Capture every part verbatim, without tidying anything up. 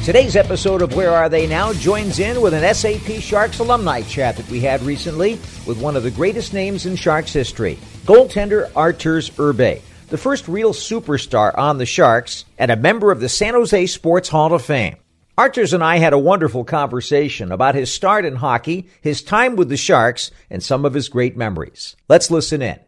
Today's episode of Where Are They Now joins in with an S A P Sharks alumni chat that we had recently with one of the greatest names in Sharks history, goaltender Arturs Irbe, the first real superstar on the Sharks and a member of the San Jose Sports Hall of Fame. Arturs and I had a wonderful conversation about his start in hockey, his time with the Sharks, and some of his great memories. Let's listen in.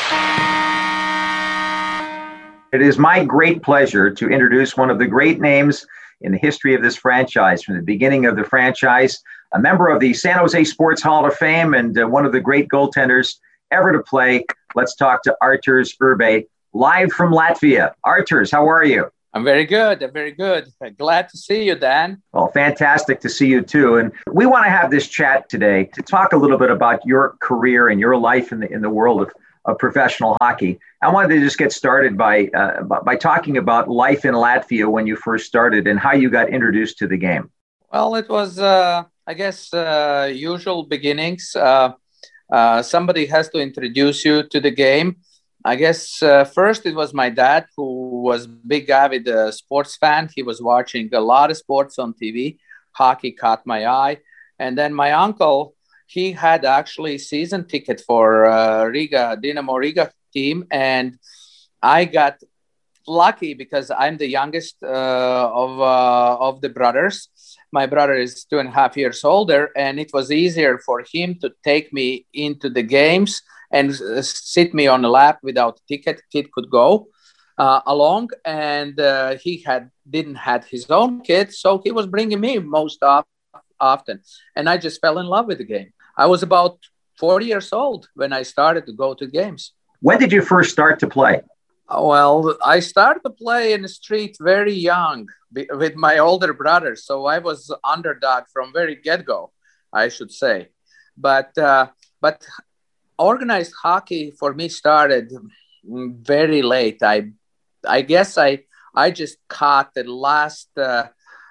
It is my great pleasure to introduce one of the great names in the history of this franchise, from the beginning of the franchise, a member of the San Jose Sports Hall of Fame and uh, one of the great goaltenders ever to play. Let's talk to Arturs Irbe, live from Latvia. Arturs, how are you? I'm very good. I'm very good. Glad to see you, Dan. Well, fantastic to see you too. And we want to have this chat today to talk a little bit about your career and your life in the in the world of, of professional hockey. I wanted to just get started by uh, by talking about life in Latvia when you first started and how you got introduced to the game. Well, it was, uh, I guess, uh, usual beginnings. Uh, uh, somebody has to introduce you to the game. I guess uh, first it was my dad, who was a big avid uh, sports fan. He was watching a lot of sports on T V. Hockey caught my eye. And then my uncle, he had actually season ticket for uh, Riga, Dynamo Riga team. And I got lucky because I'm the youngest uh, of, uh, of the brothers. My brother is two and a half years older, and it was easier for him to take me into the games and uh, sit me on the lap without a ticket. Kid could go uh, along, and uh, he had didn't had his own kid, so he was bringing me most of, often. And I just fell in love with the game. I was about forty years old when I started to go to games. When did you first start to play? Well, I started to play in the street very young with my older brother, so I was underdog from very get-go, I should say. But uh, but. Organized hockey for me started very late. I, I guess I, I just caught the last, uh,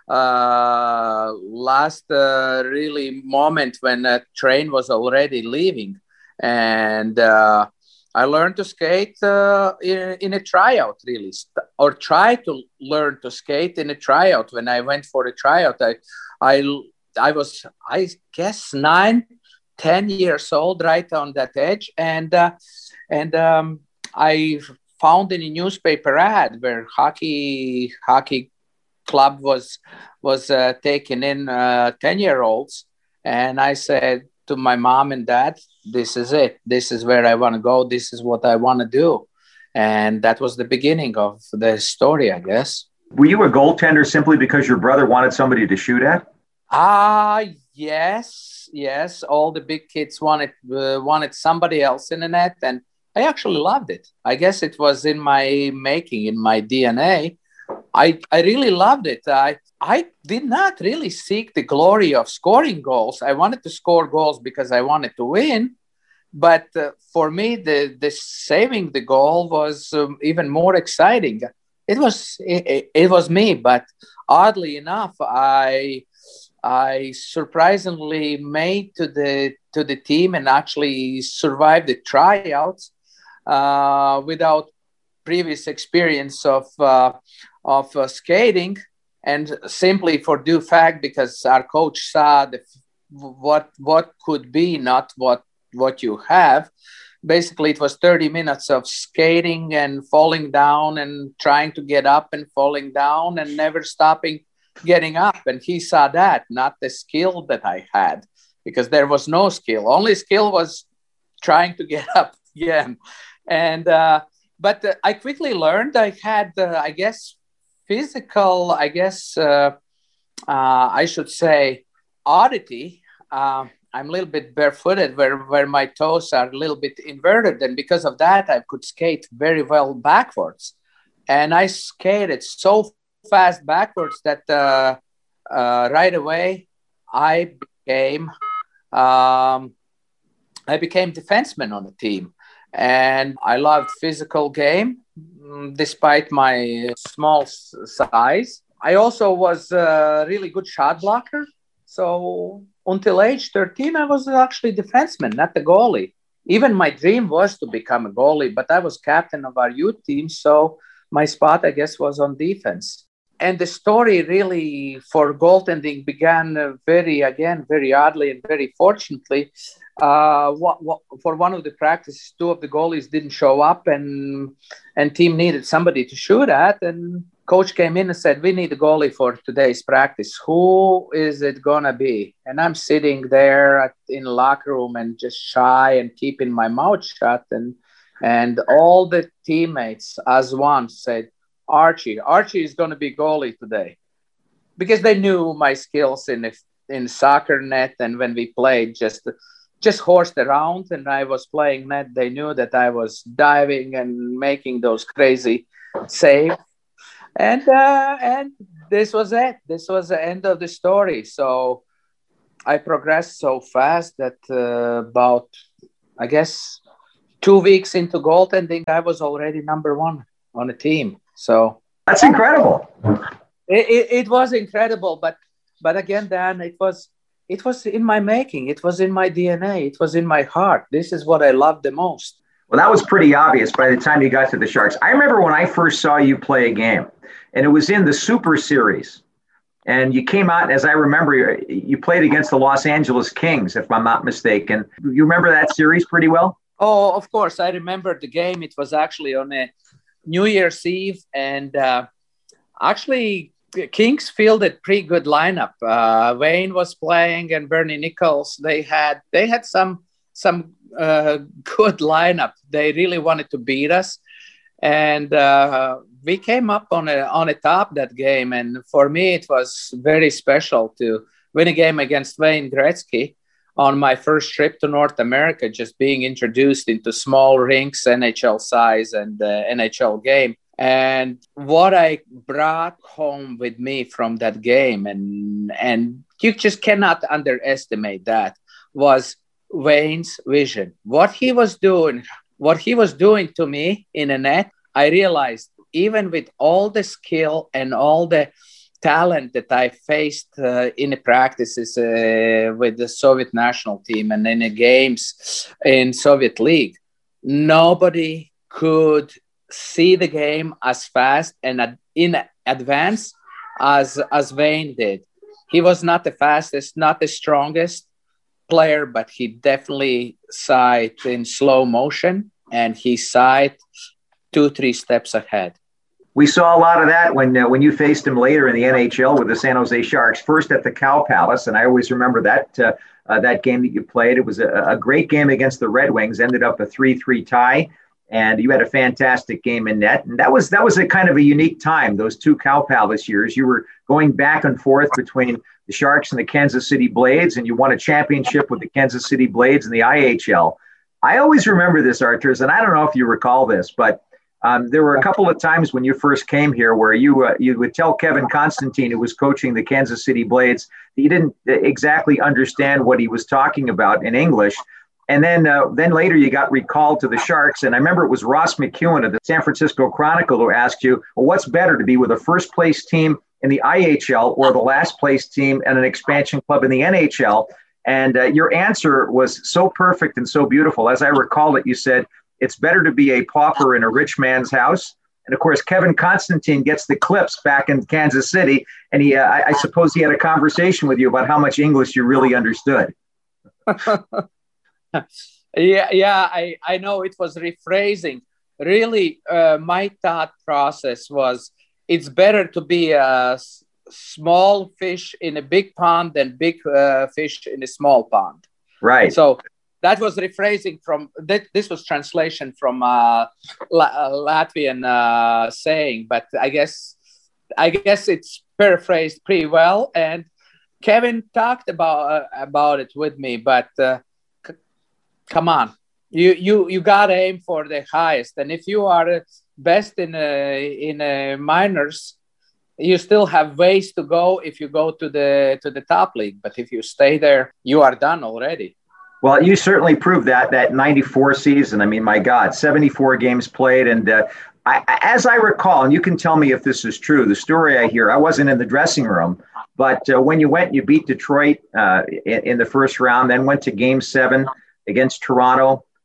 uh, last uh, really moment when a train was already leaving, and uh, I learned to skate uh, in, in a tryout, really, or try to learn to skate in a tryout. When I went for a tryout, I, I, I was, I guess, nine. ten years old, right on that edge. And uh, and um, I found in a newspaper ad where hockey hockey club was was uh, taking in uh, ten-year-olds. And I said to my mom and dad, this is it. This is where I want to go. This is what I want to do. And that was the beginning of the story, I guess. Were you a goaltender simply because your brother wanted somebody to shoot at? Ah, uh, yes. Yes, all the big kids wanted uh, wanted somebody else in the net, and I actually loved it. I guess it was in my making, in my D N A. I I really loved it. I I did not really seek the glory of scoring goals. I wanted to score goals because I wanted to win, but uh, for me, the the saving the goal was um, even more exciting. It was it, it was me, but oddly enough, I. I surprisingly made to the to the team and actually survived the tryouts uh, without previous experience of uh, of uh, skating, and simply for due fact because our coach saw the, what what could be, not what what you have. Basically, it was thirty minutes of skating and falling down and trying to get up and falling down and never stopping getting up. And he saw that, not the skill that I had, because there was no skill. Only skill was trying to get up again. And uh, but uh, I quickly learned. I had, uh, I guess, physical, I guess, uh, uh, I should say, oddity. Uh, I'm a little bit barefooted where, where my toes are a little bit inverted. And because of that, I could skate very well backwards. And I skated so fast backwards that uh, uh, right away I became um, I became defenseman on the team, and I loved physical game despite my small size. I also was a really good shot blocker, so until age thirteen I was actually defenseman, not the goalie. Even my dream was to become a goalie, but I was captain of our youth team, so my spot, I guess, was on defense. and the story really for goaltending began uh, very, again, very oddly and very fortunately. Uh, what, what, for one of the practices, two of the goalies didn't show up, and and team needed somebody to shoot at. And coach came in and said, "We need a goalie for today's practice. Who is it gonna be?" And I'm sitting there at, in the locker room and just shy and keeping my mouth shut. And and all the teammates as one said, "Archie, Archie is gonna be goalie today," because they knew my skills in the, in soccer net, and when we played just. just horsed around and I was playing net. They knew that I was diving and making those crazy saves. And uh, and this was it. This was the end of the story. So I progressed so fast that uh, about, I guess, two weeks into goaltending, I was already number one on the team. So that's incredible. It, it, it was incredible. But but again, Dan, it was It was in my making. It was in my D N A. It was in my heart. This is what I love the most. Well, that was pretty obvious by the time you got to the Sharks. I remember when I first saw you play a game, and it was in the Super Series. And you came out, as I remember, you played against the Los Angeles Kings, if I'm not mistaken. You remember that series pretty well? Oh, of course. I remember the game. It was actually on a New Year's Eve. And uh, actually, Kings fielded pretty good lineup. Uh, Wayne was playing and Bernie Nichols. They had they had some some uh, good lineup. They really wanted to beat us, and uh, we came up on a on a top that game. And for me, it was very special to win a game against Wayne Gretzky on my first trip to North America. Just being introduced into small rinks, N H L size, and uh, N H L game. And what I brought home with me from that game, and and you just cannot underestimate that, was Wayne's vision. What he was doing, what he was doing to me in a net, I realized even with all the skill and all the talent that I faced uh, in the practices uh, with the Soviet national team and in the games in Soviet League, nobody could see the game as fast and in advance as as Wayne did. He was not the fastest, not the strongest player, but he definitely saw it in slow motion, and he saw it two, three steps ahead. We saw a lot of that when uh, when you faced him later in the N H L with the San Jose Sharks, first at the Cow Palace, and I always remember that uh, uh, that game that you played. It was a, a great game against the Red Wings, ended up a three three tie. And you had a fantastic game in net. And that was that was a kind of a unique time, those two Cow Palace years. You were going back and forth between the Sharks and the Kansas City Blades, and you won a championship with the Kansas City Blades in the I H L. I always remember this, Arturs, and I don't know if you recall this, but um, there were a couple of times when you first came here where you uh, you would tell Kevin Constantine, who was coaching the Kansas City Blades, that you didn't exactly understand what he was talking about in English. And then uh, then later you got recalled to the Sharks. And I remember it was Ross McEwen of the San Francisco Chronicle who asked you, well, what's better, to be with a first place team in the I H L or the last place team and an expansion club in the N H L? And uh, your answer was so perfect and so beautiful. As I recall it, you said, it's better to be a pauper in a rich man's house. And of course, Kevin Constantine gets the clips back in Kansas City. And he, uh, I, I suppose he had a conversation with you about how much English you really understood. yeah, yeah, I, I know it was rephrasing. Really, uh, my thought process was it's better to be a s- small fish in a big pond than big uh, fish in a small pond. Right. So that was rephrasing from, that, this was translation from uh, La- Latvian uh, saying, but I guess, I guess it's paraphrased pretty well. And Kevin talked about, uh, about it with me, but uh, come on, you you you gotta aim for the highest, and if you are best in a, in a minors, you still have ways to go if you go to the to the top league. But if you stay there, you are done already. Well, you certainly proved that that ninety-four season. I mean, my God, seventy-four games played, and uh, I, as I recall, and you can tell me if this is true, the story I hear, I wasn't in the dressing room, but uh, when you went, you beat Detroit uh, in, in the first round, then went to Game Seven against Toronto.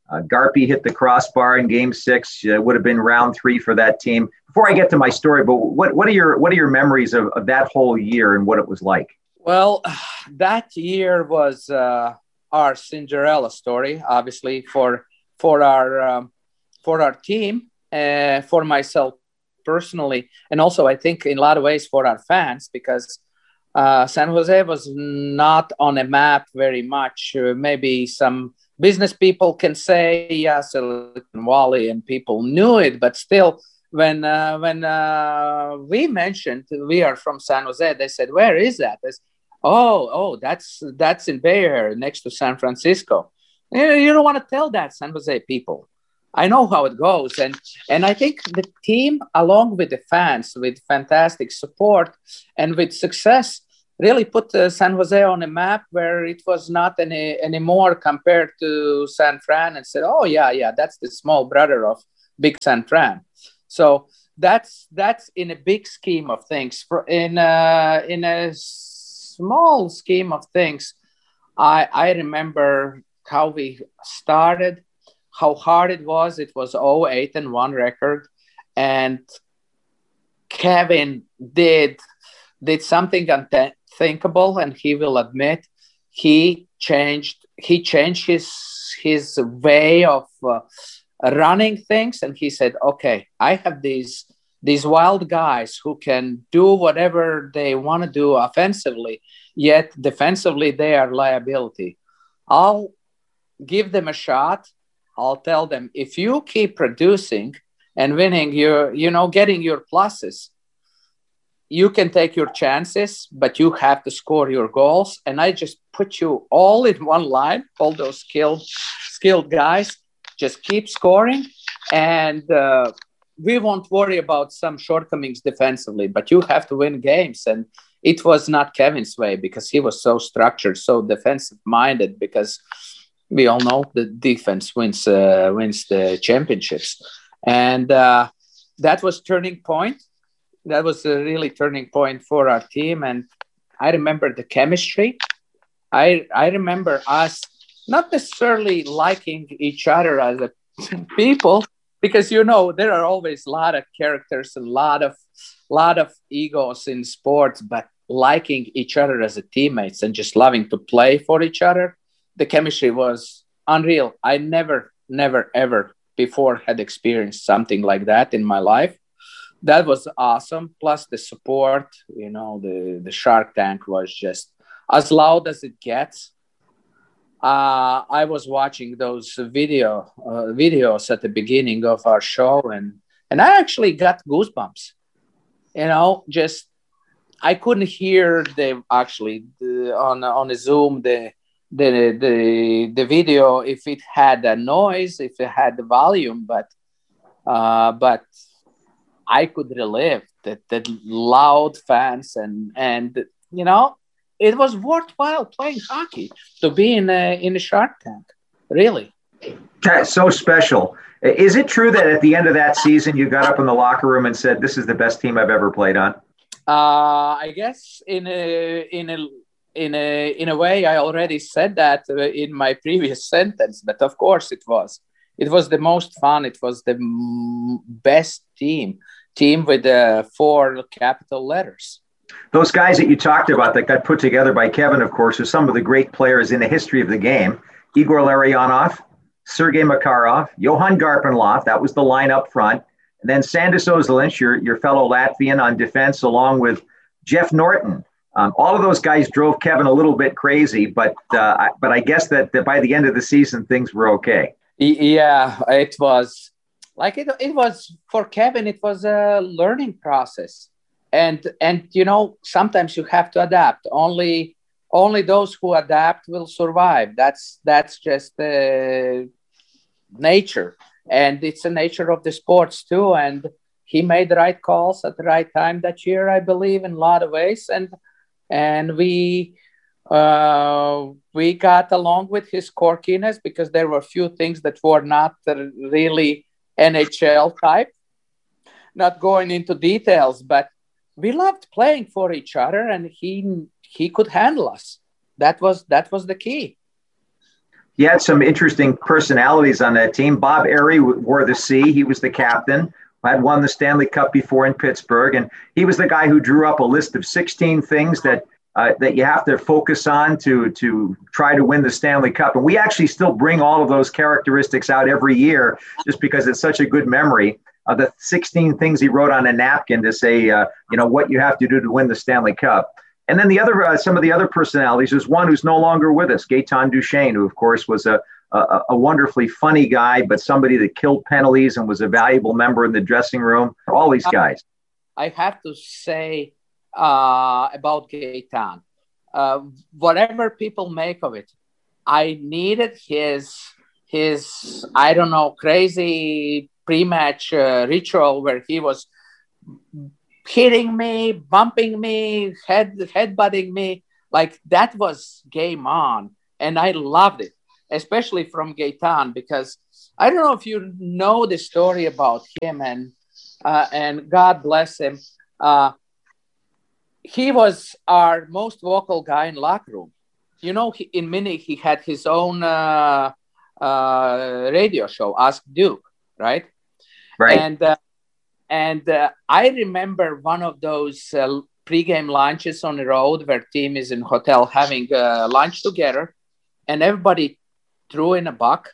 Uh, Garpy hit the crossbar in Game Six. Uh, would have been round three for that team. Before I get to my story, but what what are your what are your memories of, of that whole year and what it was like? Well, that year was uh, our Cinderella story, obviously for for our um, for our team, uh, for myself personally, and also I think in a lot of ways for our fans, because uh, San Jose was not on a map very much. Uh, maybe some business people can say, yeah, Silicon Valley, and people knew it, but still, when uh, when uh, we mentioned we are from San Jose, they said, "Where is that?" I said, oh, oh, that's that's in Bay Area, next to San Francisco. You, you don't want to tell that, San Jose people. I know how it goes, and and I think the team, along with the fans, with fantastic support and with success, really put uh, San Jose on a map where it was not any anymore compared to San Fran, and said, "Oh yeah, yeah, that's the small brother of Big San Fran." So that's that's in a big scheme of things. For in a, in a small scheme of things, I I remember how we started. How hard it was. It was oh eight and one record. And Kevin did, did something unthinkable, and he will admit he changed, he changed his, his way of uh, running things. And he said, okay, I have these, these wild guys who can do whatever they want to do offensively, yet defensively they are liability. I'll give them a shot. I'll tell them, if you keep producing and winning your, you know, getting your pluses, you can take your chances, but you have to score your goals. And I just put you all in one line, all those skilled, skilled guys, just keep scoring. And uh, we won't worry about some shortcomings defensively, but you have to win games. And it was not Kevin's way, because he was so structured, so defensive minded, because we all know the defense wins uh, wins the championships. And uh, that was turning point. That was a really turning point for our team. And I remember the chemistry. I I remember us not necessarily liking each other as a people, because, you know, there are always a lot of characters, a lot of, lot of egos in sports, but liking each other as a teammates and just loving to play for each other. The chemistry was unreal. I never, never, ever before had experienced something like that in my life. That was awesome. Plus the support, you know, the, the Shark Tank was just as loud as it gets. Uh, I was watching those video uh, videos at the beginning of our show, and, and I actually got goosebumps. You know, just I couldn't hear the actually the, on on a Zoom the the the the video if it had a noise, if it had the volume, but uh, but I could relive that that loud fans, and and you know, it was worthwhile playing hockey to be in a in a Shark Tank. Really, that's so special. Is it true that at the end of that season you got up in the locker room and said, "This is the best team I've ever played on"? Uh, I guess in a in a in a in a way I already said that in my previous sentence, but of course it was. It was the most fun. It was the m- best team team with the uh, four capital letters. Those guys that you talked about that got put together by Kevin, of course, are some of the great players in the history of the game. Igor Larionov, Sergei Makarov, Johan Garpenlov, that was the line up front. And then Sandis Ozolinsh, your, your fellow Latvian on defense, along with Jeff Norton. Um, all of those guys drove Kevin a little bit crazy, but uh, I, but I guess that, that by the end of the season, things were okay. Yeah, it was like it, it was for Kevin, it was a learning process. And, and you know, sometimes you have to adapt. Only only those who adapt will survive. That's that's just the nature. And it's the nature of the sports too. And he made the right calls at the right time that year, I believe, in a lot of ways. And and we uh, we got along with his quirkiness, because there were a few things that were not really N H L type. Not going into details, but we loved playing for each other, and he he could handle us. That was that was the key. You had some interesting personalities on that team. Bob Airey wore the C. He was the captain. Had won the Stanley Cup before in Pittsburgh, and he was the guy who drew up a list of sixteen things that uh, that you have to focus on to to try to win the Stanley Cup. And we actually still bring all of those characteristics out every year, just because it's such a good memory of the sixteen things he wrote on a napkin to say, uh, you know, what you have to do to win the Stanley Cup. And then the other, uh, some of the other personalities. There's one who's no longer with us, Gaetan Duchesne, who of course was a A, a wonderfully funny guy, but somebody that killed penalties and was a valuable member in the dressing room. All these guys. I have to say uh, about Gaetan, uh, whatever people make of it, I needed his, his I don't know, crazy pre-match uh, ritual where he was hitting me, bumping me, head headbutting me. Like, that was game on, and I loved it. Especially from Gaetan, because I don't know if you know the story about him, and uh, and God bless him. Uh, he was our most vocal guy in locker room. You know, he, in Munich, he had his own uh, uh, radio show, Ask Duke, right? Right. And uh, and uh, I remember one of those uh, pregame lunches on the road where team is in hotel having uh, lunch together, and everybody threw in a buck,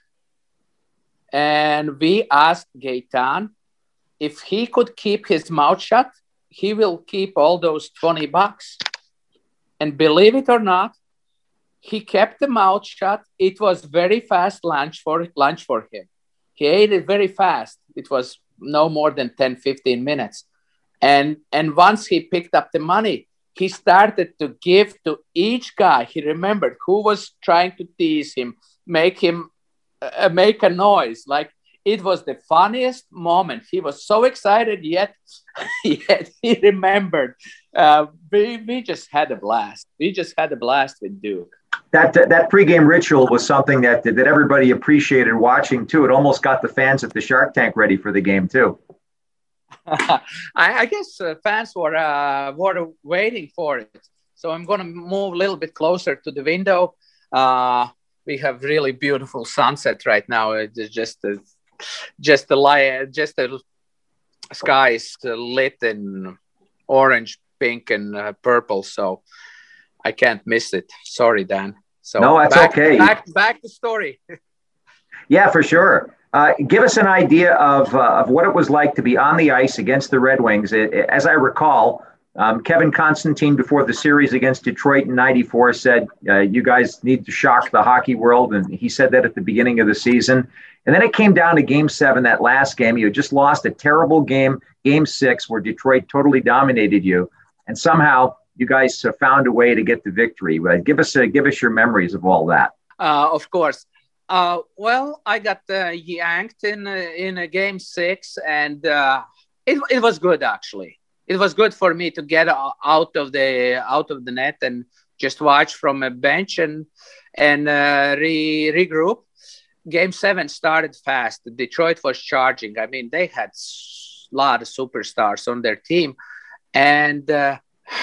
and we asked Gaetan if he could keep his mouth shut, he will keep all those twenty bucks. And believe it or not, he kept the mouth shut. It was very fast lunch for lunch for him. He ate it very fast. It was no more than ten, fifteen minutes. And, and once he picked up the money, he started to give to each guy. He remembered who was trying to tease him, make him uh, make a noise. Like, it was the funniest moment. He was so excited, yet, yet he remembered. Uh, we, we just had a blast. We just had a blast with Duke. That that pregame ritual was something that that everybody appreciated watching too. It almost got the fans at the Shark Tank ready for the game too. I, I guess uh, fans were uh, were waiting for it. So I'm going to move a little bit closer to the window. Uh, We have really beautiful sunset right now. It's just the, just the light, just the sky is lit in orange, pink, and uh, purple. So I can't miss it. Sorry, Dan. So no, that's back, okay. Back, back to story. Yeah, for sure. Uh, give us an idea of uh, of what it was like to be on the ice against the Red Wings. It, it, as I recall, Um, Kevin Constantine, before the series against Detroit in ninety-four, said, uh, you guys need to shock the hockey world. And he said that at the beginning of the season. And then it came down to game seven, that last game. You had just lost a terrible game, game six, where Detroit totally dominated you. And somehow you guys uh, found a way to get the victory. Uh, give us uh, give us your memories of all that. Uh, of course. Uh, well, I got uh, yanked in, uh, in a game six, and uh, it, it was good, actually. It was good for me to get out of the out of the net and just watch from a bench and and uh, re, regroup. Game seven started fast. Detroit was charging. I mean, they had a lot of superstars on their team, and uh,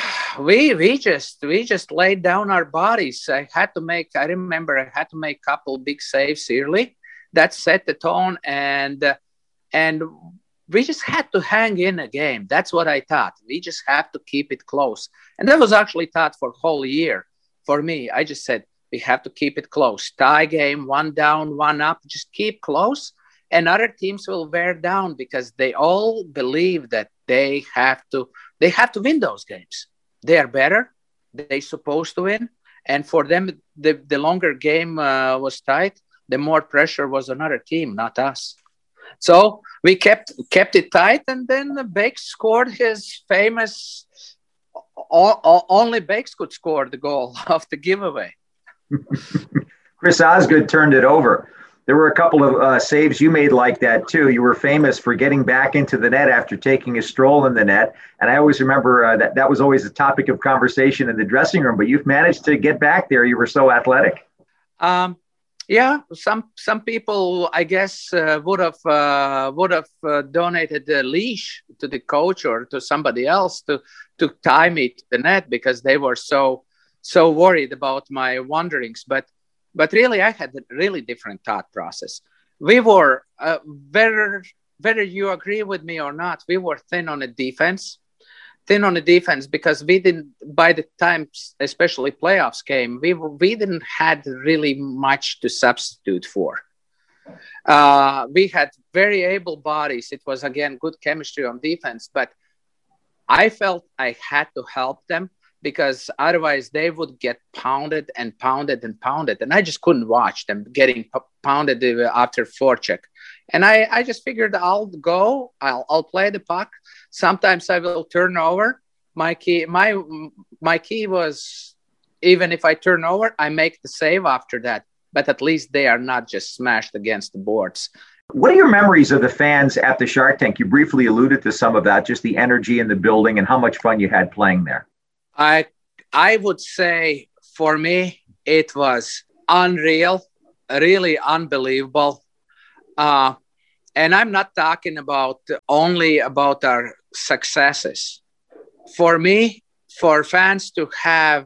we we just we just laid down our bodies. I had to make. I remember I had to make a couple big saves early. That set the tone, and uh, and. We just had to hang in a game. That's what I thought. We just have to keep it close. And that was actually thought for a whole year. For me, I just said, we have to keep it close. Tie game, one down, one up. Just keep close. And other teams will wear down because they all believe that they have to, they have to win those games. They are better. They're supposed to win. And for them, the, the longer game uh, was tight, the more pressure was on another team, not us. So we kept kept it tight, and then Bakes scored his famous. Only Bakes could score the goal of the giveaway. Chris Osgood turned it over. There were a couple of uh, saves you made like that too. You were famous for getting back into the net after taking a stroll in the net, and I always remember uh, that that was always a topic of conversation in the dressing room. But you've managed to get back there. You were so athletic. Um. Yeah, some some people, I guess, uh, would have uh, would have uh, donated a leash to the coach or to somebody else to to tie me to the net because they were so so worried about my wanderings. But but really I had a really different thought process. We were, uh, whether, whether you agree with me or not, we were thin on the defense. Thin on the defense because we didn't, by the time especially playoffs came, we we didn't had really much to substitute for. Uh, we had very able bodies. It was, again, good chemistry on defense, but I felt I had to help them because otherwise they would get pounded and pounded and pounded. And I just couldn't watch them getting p- pounded after forecheck. And I, I just figured I'll go, I'll, I'll play the puck. Sometimes I will turn over. My key, my, my key was, even if I turn over, I make the save after that. But at least they are not just smashed against the boards. What are your memories of the fans at the Shark Tank? You briefly alluded to some of that, just the energy in the building and how much fun you had playing there. I I would say for me, it was unreal, really unbelievable. Uh, and I'm not talking about only about our successes. For me, for fans to have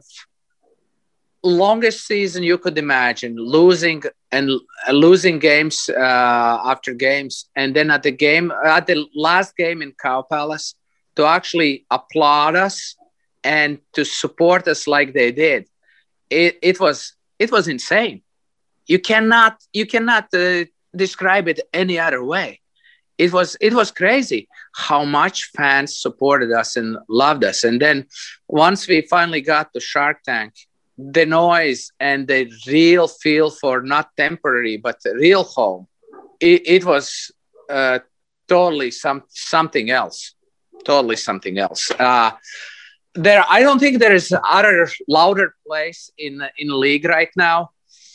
longest season you could imagine, losing and uh, losing games uh, after games, and then at the game, at the last game in Cow Palace, to actually applaud us and to support us like they did, it, it was it was insane. You cannot you cannot uh, describe it any other way. It was it was crazy how much fans supported us and loved us. And then once we finally got to Shark Tank, the noise and the real feel for not temporary but the real home, it, it was uh, totally some something else. Totally something else. Uh, there, I don't think there is other louder place in in league right now.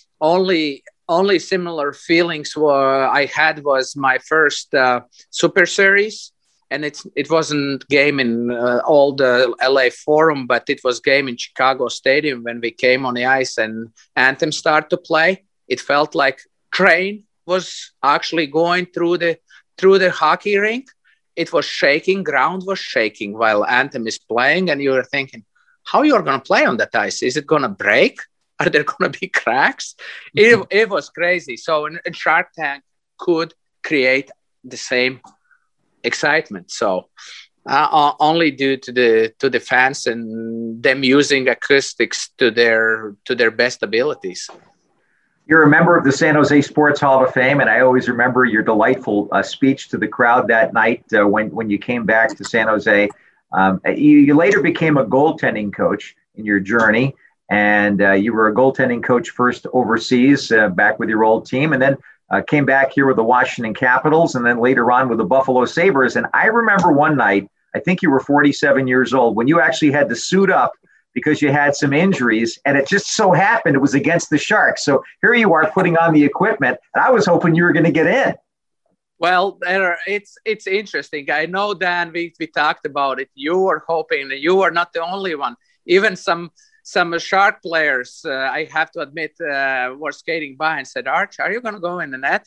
Only only similar feelings were I had was my first uh, Super Series. And it's it wasn't game in uh, all the L A Forum, but it was game in Chicago Stadium when we came on the ice and Anthem started to play. It felt like train was actually going through the through the hockey rink. It was shaking, ground was shaking while Anthem is playing, and you were thinking, how you're going to play on that ice? Is it going to break? Are there going to be cracks? Mm-hmm. It, it was crazy. So in, in Shark Tank could create the same excitement. So uh, only due to the to the fans and them using acoustics to their to their best abilities. You're a member of the San Jose Sports Hall of Fame, and I always remember your delightful uh, speech to the crowd that night uh, when when you came back to San Jose. Um, you, you later became a goaltending coach in your journey, and uh, you were a goaltending coach first overseas, uh, back with your old team, and then Uh, came back here with the Washington Capitals and then later on with the Buffalo Sabres. And I remember one night, I think you were forty-seven years old, when you actually had to suit up because you had some injuries, and it just so happened it was against the Sharks. So here you are putting on the equipment, and I was hoping you were going to get in. Well, there, it's it's interesting. I know, Dan, we, we talked about it. You were hoping, you were not the only one. Even some Some Shark players, uh, I have to admit, uh, were skating by and said, Arch, are you going to go in the net?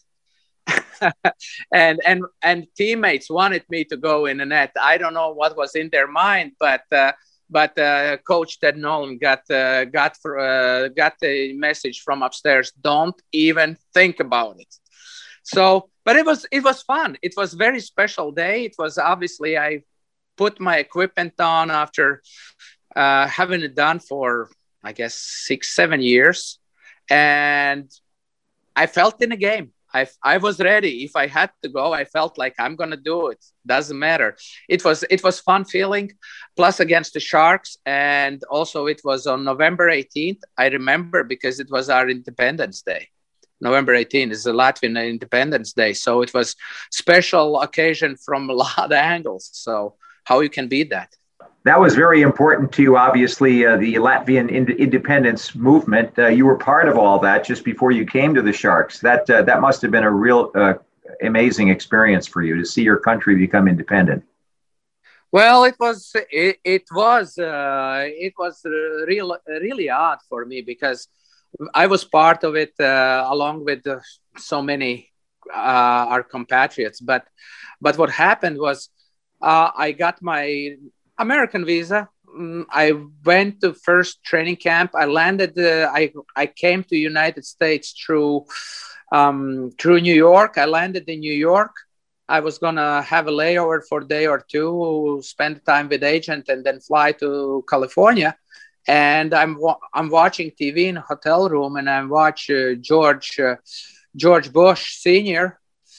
and and and teammates wanted me to go in the net. I don't know what was in their mind, but uh, but uh, Coach Ted Nolan got uh, got for, uh, got the message from upstairs. Don't even think about it. So, but it was it was fun. It was a very special day. It was obviously I put my equipment on after Uh, having it done for, I guess, six, seven years. And I felt in the game. I, I was ready. If I had to go, I felt like I'm going to do it. Doesn't matter. It was it was fun feeling, plus against the Sharks. And also it was on November eighteenth. I remember because it was our Independence Day. November eighteenth is the Latvian Independence Day. So it was special occasion from a lot of angles. So how you can beat that? That was very important to you, obviously, uh, the Latvian ind- independence movement. Uh, you were part of all that just before you came to the Sharks. That uh, that must have been a real uh, amazing experience for you to see your country become independent. Well, it was it, it was uh, it was real really odd for me because I was part of it uh, along with uh, so many uh, our compatriots. But but what happened was uh, I got my American visa I went to first training camp. I landed. Uh, I I came to United States through um, through New York. I landed in New York. I was gonna have a layover for a day or two, spend time with agent, and then fly to California. And I'm I'm watching T V in a hotel room, and I watch uh, George uh, George Bush Senior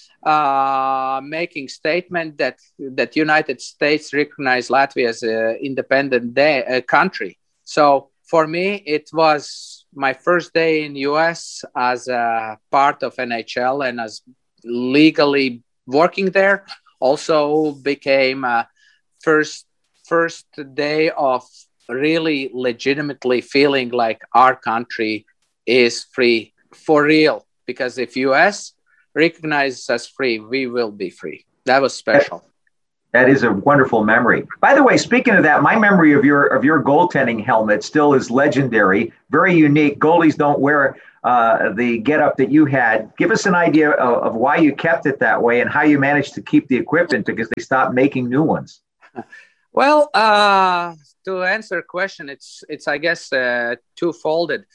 Uh, making statement that that United States recognize Latvia as an independent day, uh, country. So for me, it was my first day in U S as a part of N H L and as legally working there. Also became a first first day of really legitimately feeling like our country is free for real. Because if U S recognizes us free, we will be free. That was special. That is a wonderful memory. By the way, speaking of that, my memory of your of your goaltending helmet still is legendary, very unique. Goalies don't wear uh, the getup that you had. Give us an idea of, of why you kept it that way and how you managed to keep the equipment, because they stopped making new ones. Well, uh, to answer a question, it's it's I guess uh, two-folded.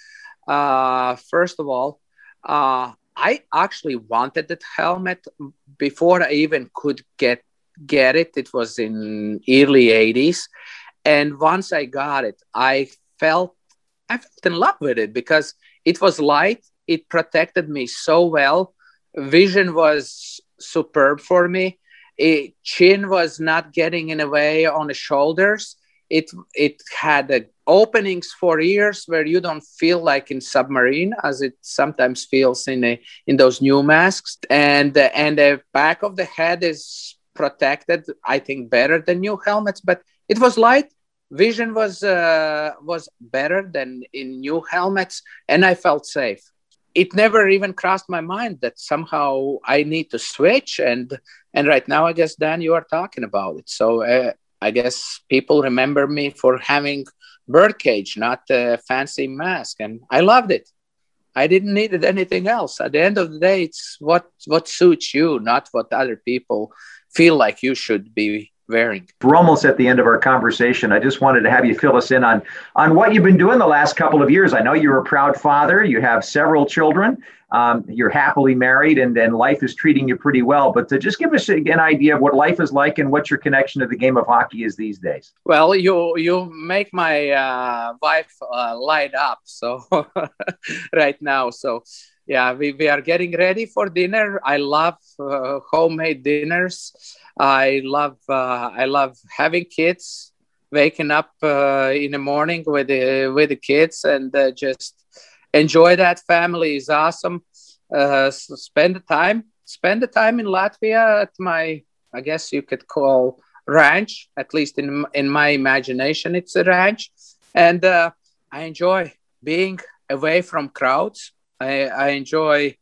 Uh, first of all, uh, I actually wanted that helmet before I even could get get it. It was in early eighties. And once I got it, I felt I felt in love with it because it was light. It protected me so well. Vision was superb for me. It, chin was not getting in the way on the shoulders. It it had a openings for ears where you don't feel like in submarine as it sometimes feels in a, in those new masks, and uh, and the back of the head is protected, I think, better than new helmets. But it was light. Vision was uh, was better than in new helmets, and I felt safe. It never even crossed my mind that somehow I need to switch, and and right now I guess, Dan, you are talking about it. So uh, I guess people remember me for having birdcage, not a fancy mask, and I loved it. I didn't need anything else. At the end of the day, it's what what suits you, not what other people feel like you should be wearing. We're almost at the end of our conversation. I just wanted to have you fill us in on on what you've been doing the last couple of years. I know you're a proud father. You have several children. Um, you're happily married, and, and life is treating you pretty well. But to just give us an idea of what life is like and what your connection to the game of hockey is these days. Well, you you make my uh, wife uh, light up so right now. So yeah, we, we are getting ready for dinner. I love uh, homemade dinners. I love uh, I love having kids, waking up uh, in the morning with the with the kids, and uh, just enjoy that. Family is awesome. Uh, so spend the time, spend the time in Latvia at my, I guess you could call ranch. At least in in my imagination, it's a ranch, and uh, I enjoy being away from crowds. I, I enjoy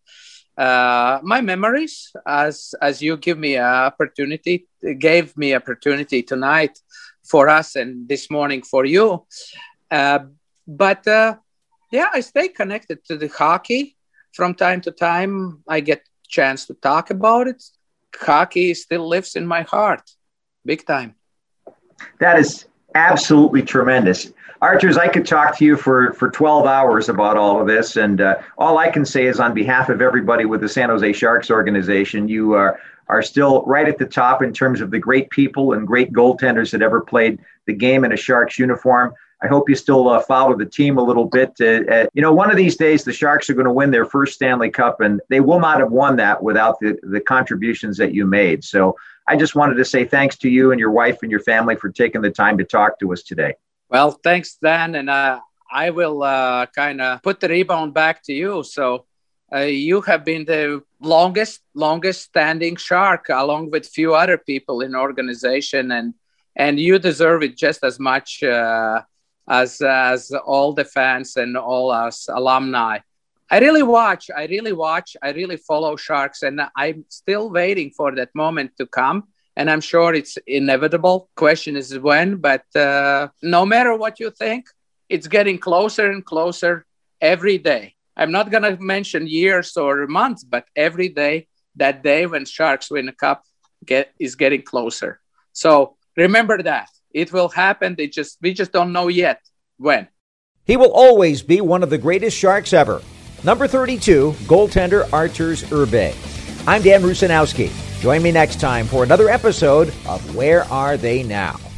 uh, my memories as as you give me an opportunity, gave me opportunity tonight for us, and this morning for you. Uh, but. Uh, Yeah, I stay connected to the hockey. From time to time, I get a chance to talk about it. Hockey still lives in my heart, big time. That is absolutely tremendous. Arturs, I could talk to you for, for twelve hours about all of this. And uh, all I can say is on behalf of everybody with the San Jose Sharks organization, you are, are still right at the top in terms of the great people and great goaltenders that ever played the game in a Sharks uniform. I hope you still uh, follow the team a little bit. Uh, uh, you know, one of these days, the Sharks are going to win their first Stanley Cup, and they will not have won that without the, the contributions that you made. So I just wanted to say thanks to you and your wife and your family for taking the time to talk to us today. Well, thanks, Dan. And uh, I will uh, kind of put the rebound back to you. So uh, you have been the longest, longest standing Shark, along with few other people in the organization. And, and you deserve it just as much uh, as as all the fans and all us alumni. I really watch, I really watch, I really follow Sharks, and I'm still waiting for that moment to come. And I'm sure it's inevitable. Question is when, but uh, no matter what you think, it's getting closer and closer every day. I'm not going to mention years or months, but every day, that day when Sharks win a cup get, is getting closer. So remember that. It will happen. They just we just don't know yet when. He will always be one of the greatest Sharks ever. Number thirty-two, goaltender Arturs Irbe. I'm Dan Rusanowski. Join me next time for another episode of Where Are They Now?